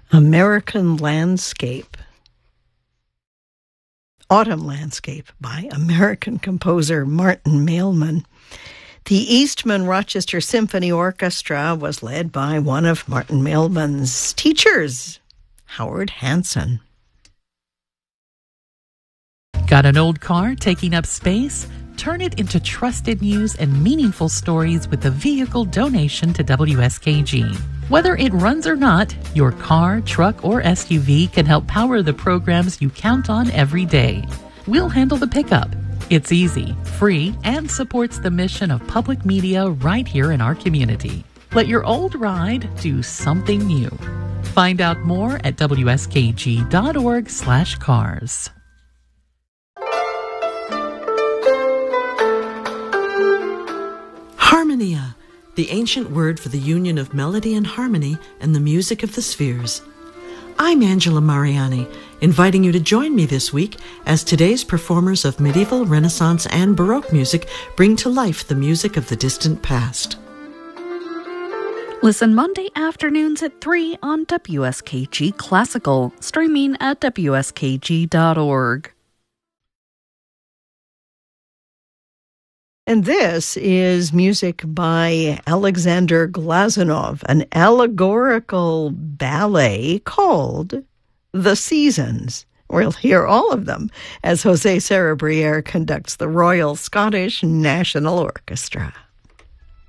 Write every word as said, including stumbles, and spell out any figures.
American Landscape. Autumn Landscape by American composer Martin Mailman. The Eastman Rochester Symphony Orchestra was led by one of Martin Mailman's teachers, Howard Hanson. Got an old car taking up space? Turn it into trusted news and meaningful stories with a vehicle donation to W S K G. Whether it runs or not, your car, truck, or S U V can help power the programs you count on every day. We'll handle the pickup. It's easy, free, and supports the mission of public media right here in our community. Let your old ride do something new. Find out more at W S K G dot org slash cars. Harmonia, the ancient word for the union of melody and harmony and the music of the spheres. I'm Angela Mariani, inviting you to join me this week as today's performers of medieval, Renaissance, and Baroque music bring to life the music of the distant past. Listen Monday afternoons at three on W S K G Classical, streaming at W S K G dot org. And this is music by Alexander Glazunov, an allegorical ballet called The Seasons. We'll hear all of them as José Cerebriere conducts the Royal Scottish National Orchestra.